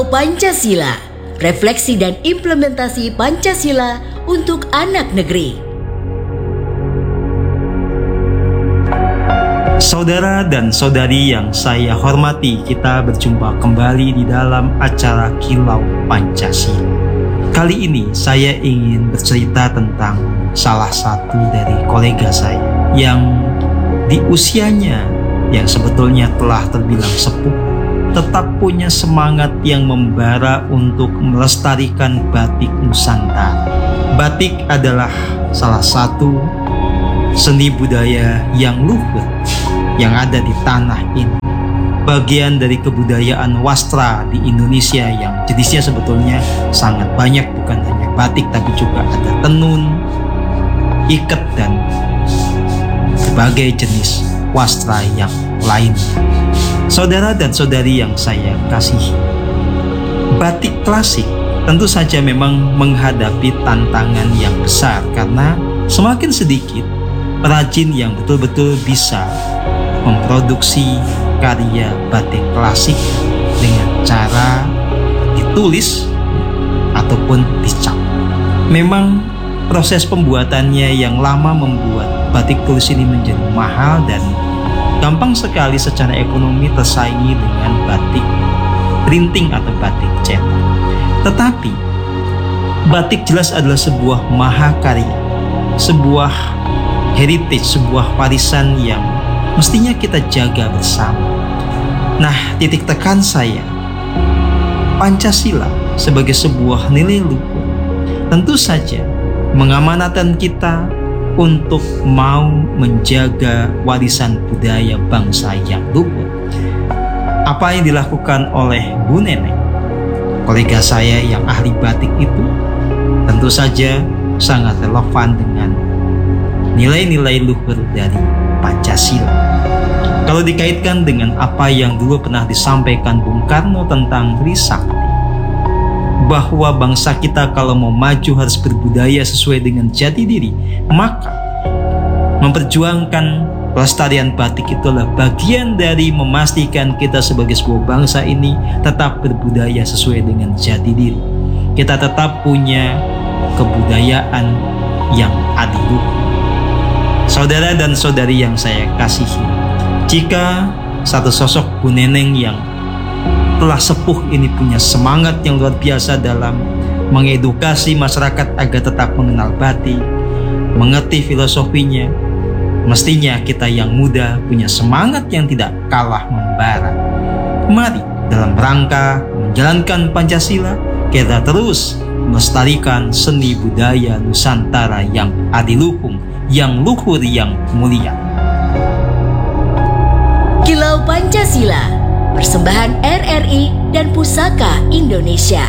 Pancasila, refleksi dan implementasi Pancasila untuk anak negeri. Saudara dan saudari yang saya hormati, kita berjumpa kembali di dalam acara Kilau Pancasila. Kali ini saya ingin bercerita tentang salah satu dari kolega saya yang di usianya yang sebetulnya telah terbilang sepuh, tetap punya semangat yang membara untuk melestarikan batik Nusantara. Batik adalah salah satu seni budaya yang luhur yang ada di tanah ini. Bagian dari kebudayaan wastra di Indonesia yang jenisnya sebetulnya sangat banyak, bukan hanya batik tapi juga ada tenun, iket, dan berbagai jenis wastra yang lainnya. Saudara dan saudari yang saya kasihi, batik klasik tentu saja memang menghadapi tantangan yang besar karena semakin sedikit perajin yang betul-betul bisa memproduksi karya batik klasik dengan cara ditulis ataupun dicap. Memang proses pembuatannya yang lama membuat batik tulis ini menjadi mahal dan gampang sekali secara ekonomi tersaingi dengan batik printing atau batik cetak. Tetapi batik jelas adalah sebuah mahakarya, sebuah heritage, sebuah warisan yang mestinya kita jaga bersama. Nah, titik tekan saya, Pancasila sebagai sebuah nilai luhur tentu saja mengamanatkan kita untuk mau menjaga warisan budaya bangsa yang luhur. Apa yang dilakukan oleh Bu Neneng, kolega saya yang ahli batik itu, tentu saja sangat relevan dengan nilai-nilai luhur dari Pancasila. Kalau dikaitkan dengan apa yang dulu pernah disampaikan Bung Karno tentang Trisakti, bahwa bangsa kita kalau mau maju harus berbudaya sesuai dengan jati diri, maka memperjuangkan pelestarian batik itu adalah bagian dari memastikan kita sebagai sebuah bangsa ini tetap berbudaya sesuai dengan jati diri. Kita tetap punya kebudayaan yang adiluhur. Saudara dan saudari yang saya kasihi, jika satu sosok Bu Neneng yang telah sepuh ini punya semangat yang luar biasa dalam mengedukasi masyarakat agar tetap mengenal batik, mengerti filosofinya, mestinya kita yang muda punya semangat yang tidak kalah membara. Mari dalam rangka menjalankan Pancasila, kita terus melestarikan seni budaya Nusantara yang adiluhung, yang luhur, yang mulia. Kilau Pancasila, persembahan RRI dan Pusaka Indonesia.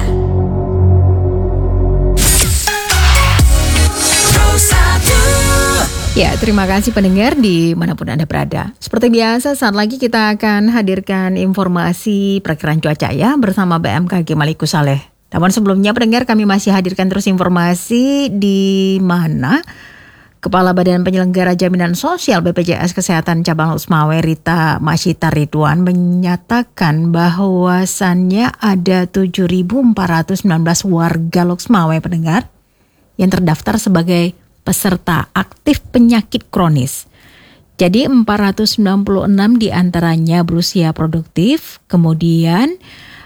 Ya, terima kasih pendengar dimanapun Anda berada. Seperti biasa, saat lagi kita akan hadirkan informasi perakiraan cuaca ya bersama BMKG Maliku Saleh. Namun sebelumnya pendengar, kami masih hadirkan terus informasi di mana Kepala Badan Penyelenggara Jaminan Sosial BPJS Kesehatan Cabang Loksmawe Rita Masyita Ridwan menyatakan bahwasannya ada 7.419 warga Loksmawe pendengar yang terdaftar sebagai peserta aktif penyakit kronis. Jadi 496 diantaranya berusia produktif, kemudian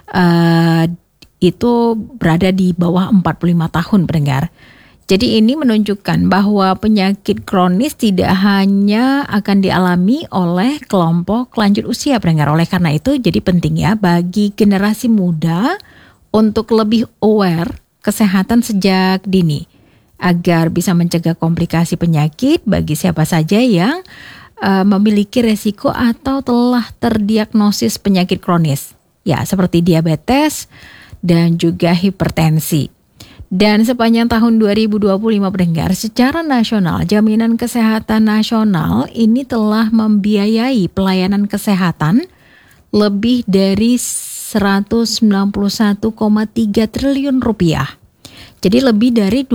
itu berada di bawah 45 tahun pendengar. Jadi ini menunjukkan bahwa penyakit kronis tidak hanya akan dialami oleh kelompok lanjut usia pendengar. Oleh karena itu jadi penting ya bagi generasi muda untuk lebih aware kesehatan sejak dini agar bisa mencegah komplikasi penyakit bagi siapa saja yang memiliki resiko atau telah terdiagnosis penyakit kronis. Ya, seperti diabetes dan juga hipertensi. Dan sepanjang tahun 2025 pendengar, secara nasional Jaminan Kesehatan Nasional ini telah membiayai pelayanan kesehatan lebih dari 191,3 triliun rupiah. Jadi lebih dari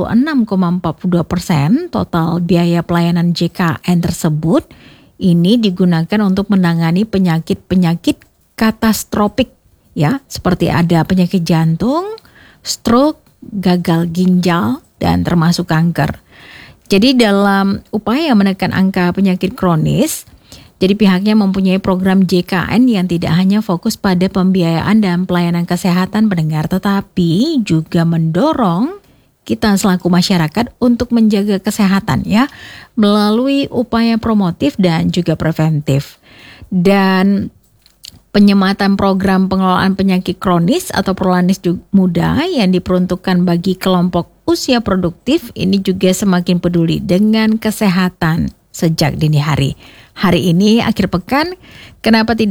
26,42% total biaya pelayanan JKN tersebut ini digunakan untuk menangani penyakit-penyakit katastropik ya, seperti ada penyakit jantung, stroke, gagal ginjal, dan termasuk kanker. Jadi dalam upaya menekan angka penyakit kronis, jadi pihaknya mempunyai program JKN yang tidak hanya fokus pada pembiayaan dan pelayanan kesehatan pendengar, tetapi juga mendorong kita selaku masyarakat untuk menjaga kesehatan ya, melalui upaya promotif dan juga preventif. Dan penyematan program pengelolaan penyakit kronis atau prolanis muda yang diperuntukkan bagi kelompok usia produktif ini juga semakin peduli dengan kesehatan sejak dini hari. Hari ini akhir pekan, kenapa tidak